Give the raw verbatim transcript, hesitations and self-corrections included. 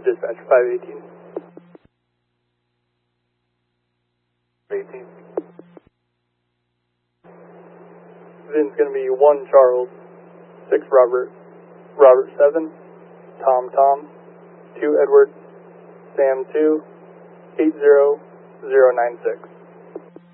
Dispatch five eighteen. eighteen. Vin's going to be one Charles, six Robert, Robert seven, Tom Tom, two Edward, Sam two, eight zero zero nine six.